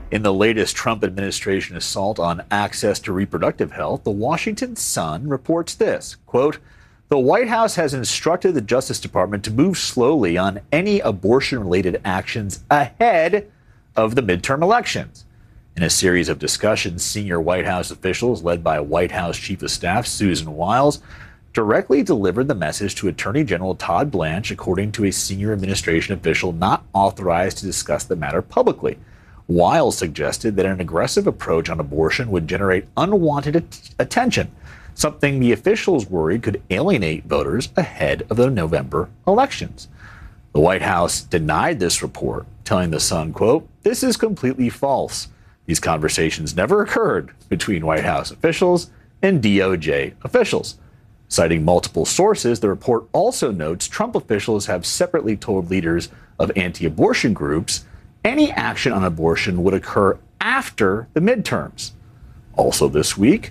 In the latest Trump administration assault on access to reproductive health, the Washington Sun reports this, quote, "The White House has instructed the Justice Department to move slowly on any abortion-related actions ahead of the midterm elections." In a series of discussions, senior White House officials, led by White House Chief of Staff Susan Wiles, directly delivered the message to Attorney General Todd Blanche, according to a senior administration official not authorized to discuss the matter publicly. Wiles suggested that an aggressive approach on abortion would generate unwanted attention, something the officials worried could alienate voters ahead of the November elections. The White House denied this report, telling the Sun, quote, "This is completely false. These conversations never occurred between White House officials and DOJ officials." Citing multiple sources, the report also notes Trump officials have separately told leaders of anti-abortion groups any action on abortion would occur after the midterms. Also this week,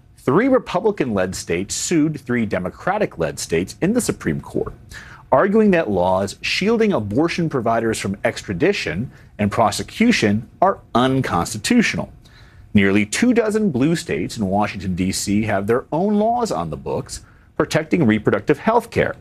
3 Republican-led states sued 3 Democratic-led states in the Supreme Court, arguing that laws shielding abortion providers from extradition and prosecution are unconstitutional. Nearly 24 blue states in Washington, D.C. have their own laws on the books protecting reproductive health care.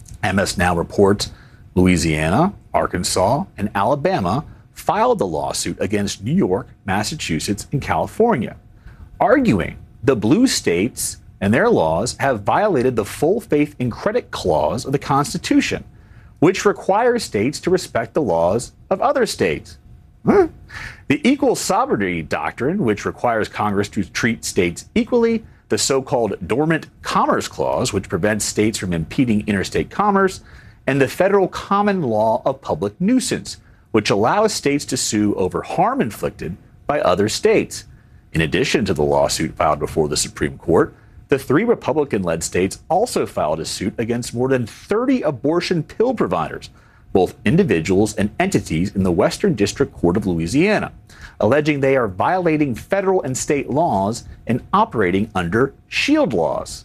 MS Now reports Louisiana, Arkansas, and Alabama filed the lawsuit against New York, Massachusetts, and California, arguing the blue states and their laws have violated the full faith and credit clause of the Constitution, which requires states to respect the laws of other states. The equal sovereignty doctrine, which requires Congress to treat states equally, the so-called dormant commerce clause, which prevents states from impeding interstate commerce, and the federal common law of public nuisance, which allows states to sue over harm inflicted by other states. In addition to the lawsuit filed before the Supreme Court, the 3 Republican-led states also filed a suit against more than 30 abortion pill providers, both individuals and entities, in the Western District Court of Louisiana, alleging they are violating federal and state laws and operating under shield laws.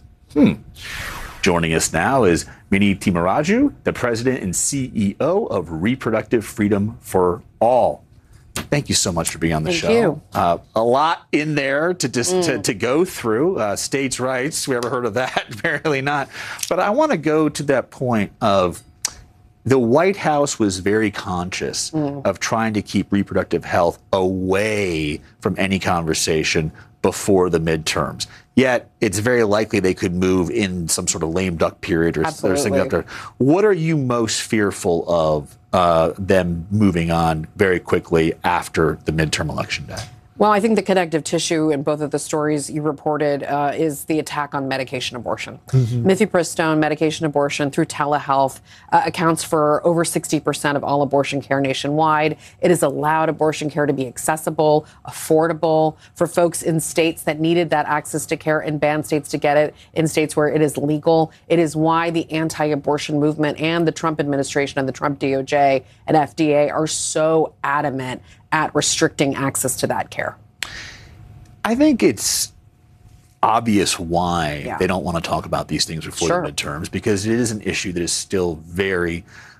Joining us now is Mini Timaraju, the president and CEO of Reproductive Freedom for All. Thank you so much for being on the show. You. A lot in there to go through. States' rights, we ever heard of that? Apparently not. But I want to go to that point of the White House was very conscious of trying to keep reproductive health away from any conversation before the midterms. Yet it's very likely they could move in some sort of lame duck period or something up there. What are you most fearful of them moving on very quickly after the midterm election day? Well, I think the connective tissue in both of the stories you reported is the attack on medication abortion. Mifepristone medication abortion through telehealth accounts for over 60% of all abortion care nationwide. It has allowed abortion care to be accessible, affordable for folks in states that needed that access to care and banned states to get it in states where it is legal. It is why the anti-abortion movement and the Trump administration and the Trump DOJ and FDA are so adamant at restricting access to that care. I think it's obvious why they don't want to talk about these things before the midterms, because it is an issue that is still very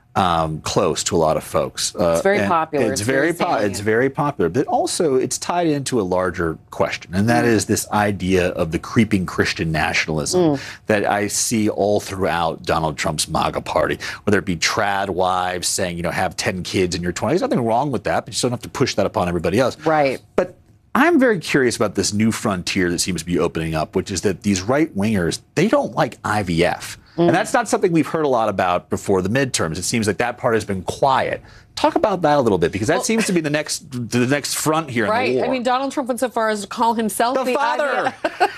close to a lot of folks. It's very popular. It's very popular, but also it's tied into a larger question, and that is this idea of the creeping Christian nationalism that I see all throughout Donald Trump's MAGA party, whether it be trad wives saying, have 10 kids in your 20s. There's nothing wrong with that, but you don't have to push that upon everybody else. Right. But I'm very curious about this new frontier that seems to be opening up, which is that these right-wingers, they don't like IVF. And that's not something we've heard a lot about before the midterms. It seems like that part has been quiet. Talk about that a little bit, because that seems to be the next front here in the war. I mean, Donald Trump went so far as to call himself the father.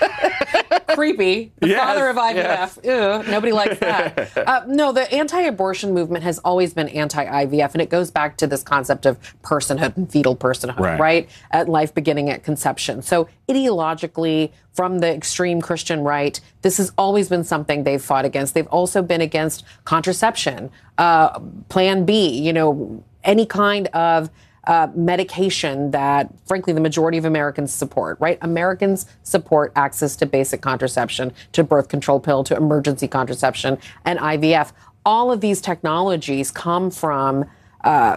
Creepy. The father of IVF. Ew, nobody likes that. No, the anti-abortion movement has always been anti-IVF, and it goes back to this concept of personhood and fetal personhood, right? At life beginning at conception. So ideologically, from the extreme Christian right, this has always been something they've fought against. They've also been against contraception, Plan B, any kind of medication that, frankly, the majority of Americans support, right? Americans support access to basic contraception, to birth control pill, to emergency contraception, and IVF. All of these technologies come from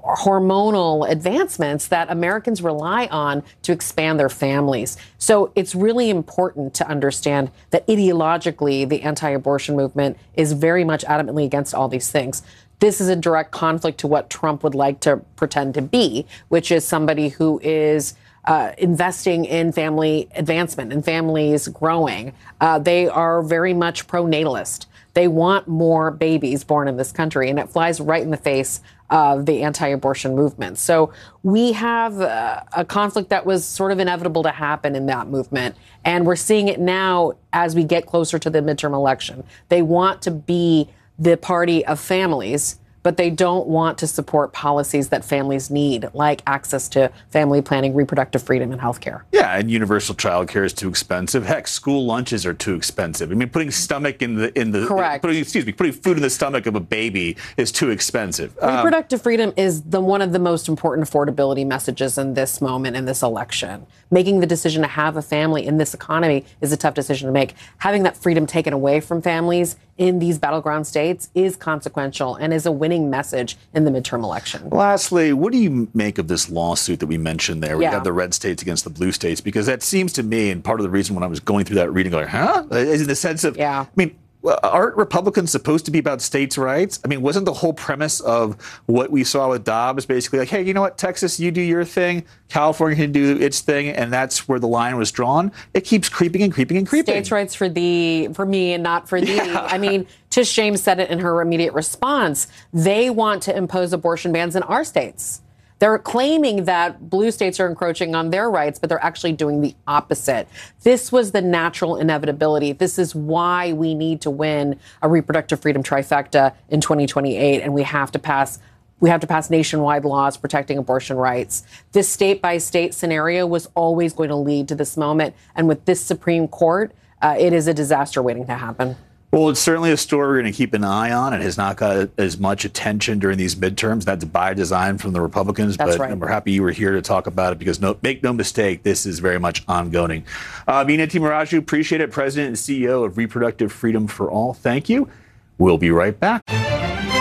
hormonal advancements that Americans rely on to expand their families. So it's really important to understand that ideologically, the anti-abortion movement is very much adamantly against all these things. This is a direct conflict to what Trump would like to pretend to be, which is somebody who is investing in family advancement and families growing. They are very much pro-natalist. They want more babies born in this country, and it flies right in the face of the anti-abortion movement. So we have a conflict that was sort of inevitable to happen in that movement, and we're seeing it now as we get closer to the midterm election. They want to be the party of families, but they don't want to support policies that families need, like access to family planning, reproductive freedom, and health care. Yeah, and universal child care is too expensive. Heck, school lunches are too expensive. I mean, putting stomach in the Correct. Putting food in the stomach of a baby is too expensive. Reproductive freedom is one of the most important affordability messages in this moment, in this election. Making the decision to have a family in this economy is a tough decision to make. Having that freedom taken away from families in these battleground states is consequential and is a winning message in the midterm election. Lastly, what do you make of this lawsuit that we mentioned there? We Yeah. have the red states against the blue states, because that seems to me, and part of the reason when I was going through that reading, like, is in the sense of, Yeah. I mean, aren't Republicans supposed to be about states' rights? I mean, wasn't the whole premise of what we saw with Dobbs basically like, hey, you know what, Texas, you do your thing, California can do its thing, and that's where the line was drawn? It keeps creeping and creeping and creeping. States' rights for me and not for thee. Yeah. I mean, Tish James said it in her immediate response. They want to impose abortion bans in our states. They're claiming that blue states are encroaching on their rights, but they're actually doing the opposite. This was the natural inevitability. This is why we need to win a reproductive freedom trifecta in 2028, and we have to pass nationwide laws protecting abortion rights. This state-by-state scenario was always going to lead to this moment, and with this Supreme Court, it is a disaster waiting to happen. Well, it's certainly a story we're going to keep an eye on. It has not got as much attention during these midterms. That's by design from the Republicans. That's but right. We're happy you were here to talk about it, because make no mistake, this is very much ongoing. Veena Timaraju, appreciate it. President and CEO of Reproductive Freedom for All. Thank you. We'll be right back.